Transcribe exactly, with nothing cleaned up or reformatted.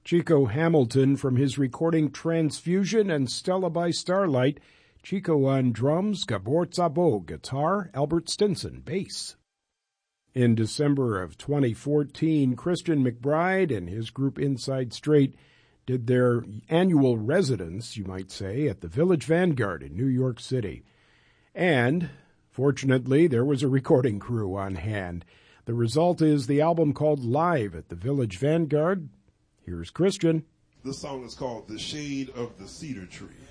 Chico Hamilton from his recording Transfusion and Stella by Starlight. Chico on drums, Gabor Szabo guitar, Albert Stinson bass. In December of twenty fourteen, Christian McBride and his group Inside Straight did their annual residence, you might say, at the Village Vanguard in New York City. And, fortunately, there was a recording crew on hand. The result is the album called Live at the Village Vanguard. Here's Christian. This song is called The Shade of the Cedar Tree.